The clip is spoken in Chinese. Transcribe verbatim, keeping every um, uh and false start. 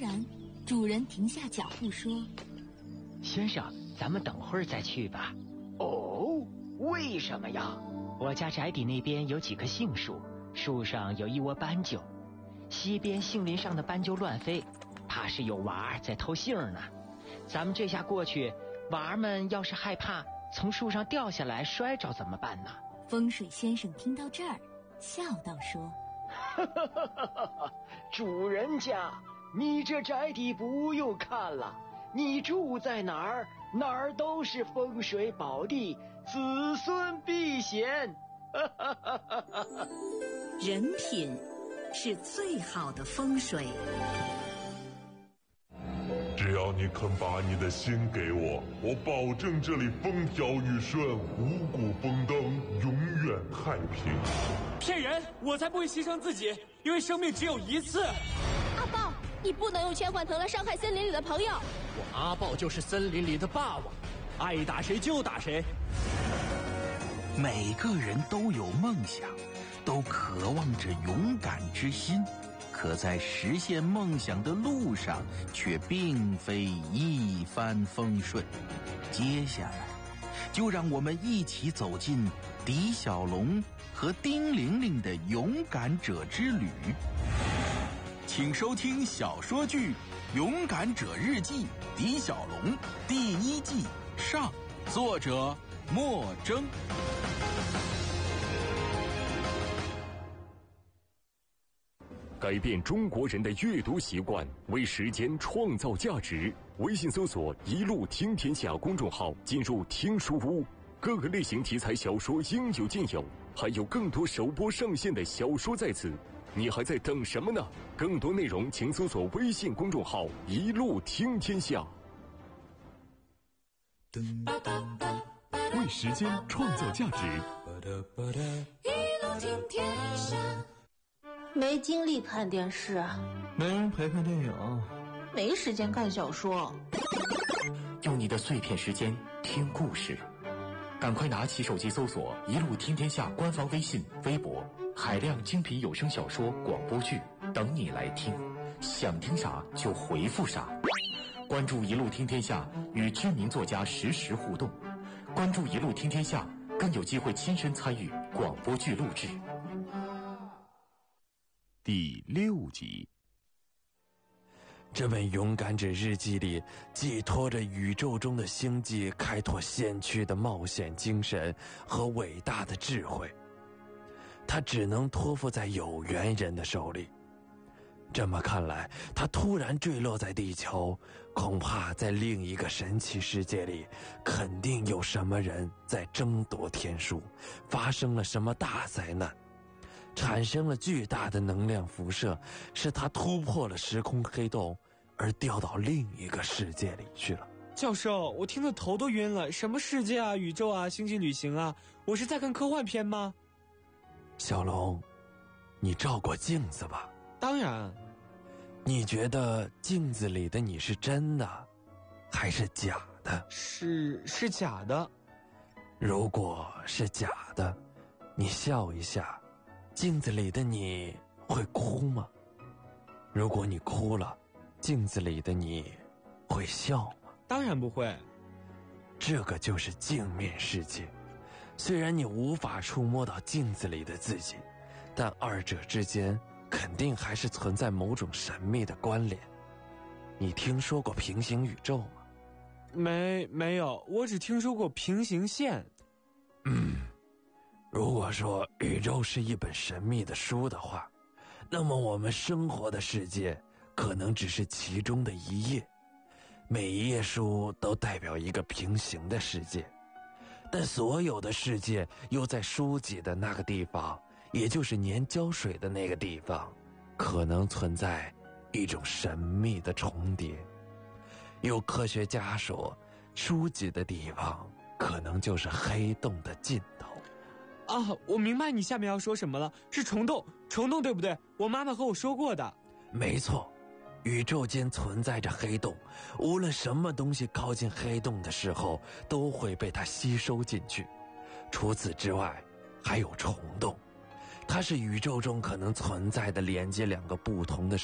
然，主人停下脚步说：“ 先生，咱们等会儿再去吧。” 哦，为什么呀？ 我家宅邸那边有几棵杏树，树上有一窝斑鸠，西边杏林上的斑鸠乱飞，怕是有娃儿在偷杏呢。咱们这下过去，娃儿们要是害怕从树上掉下来摔着怎么办呢？ 风水先生听到这儿，笑道说：“ 哈哈哈哈哈！主人家，你这宅邸不用看了，你住在哪儿，哪儿都是风水宝地，子孙避险。”哈哈哈哈哈！ 人品是最好的风水。 只要你肯把你的心给我，我保证这里风调雨顺，五谷丰登，永远太平。 骗人！我才不会牺牲自己，因为生命只有一次。 阿豹，你不能用千换藤来伤害森林里的朋友。 我阿豹就是森林里的霸王，爱打谁就打谁。 每个人都有梦想，都渴望着勇敢之心。可在实现梦想的路上，却并非一帆风顺。接下来，就让我们一起走进狄小龙和丁玲玲的勇敢者之旅。请收听小说剧《勇敢者日记》狄小龙第一季上，作者莫征。 改变中国人的阅读习惯，为时间创造价值。微信搜索“一路听天下”公众号，进入听书屋，各个类型题材小说应有尽有，还有更多首播上线的小说在此。你还在等什么呢？更多内容请搜索微信公众号“一路听天下”。 为时间创造价值。 一路听天下。 没精力看电视， 没人陪看电影， 没时间看小说。 用你的碎片时间听故事，赶快拿起手机搜索“一路听天下”官方微信、微博，海量精品有声小说、广播剧等你来听，想听啥就回复啥。关注“一路听天下”，与知名作家实时互动。关注“一路听天下”，更有机会亲身参与广播剧录制。 第六集，这本勇敢者日记里寄托着宇宙中的星际开拓先驱的冒险精神和伟大的智慧，它只能托付在有缘人的手里。这么看来，它突然坠落在地球，恐怕在另一个神奇世界里，肯定有什么人在争夺天书，发生了什么大灾难，产生了巨大的能量辐射，使它突破了时空黑洞，而掉到另一个世界里去了。 教授，我听得头都晕了，什么世界啊，宇宙啊，星际旅行啊，我是在看科幻片吗？ 小龙，你照过镜子吧？ 当然。 你觉得镜子里的你是真的还是假的？ 是是假的。 如果是假的，你笑一下，镜子里的你会哭吗？如果你哭了，镜子里的你会笑吗？ 当然不会。 这个就是镜面世界，虽然你无法触摸到镜子里的自己，但二者之间肯定还是存在某种神秘的关联。你听说过平行宇宙吗？ 没没有，我只听说过平行线。 嗯，如果说宇宙是一本神秘的书的话，那么我们生活的世界可能只是其中的一页，每一页书都代表一个平行的世界，但所有的世界又在书籍的那个地方，也就是粘胶水的那个地方，可能存在一种神秘的重叠。有科学家说，书籍的地方可能就是黑洞的尽头。 啊，我明白你下面要说什么了，是虫洞，虫洞对不对？我妈妈和我说过的。 没错，宇宙间存在着黑洞，无论什么东西靠近黑洞的时候，都会被它吸收进去。除此之外，还有虫洞，它是宇宙中可能存在的连接两个不同的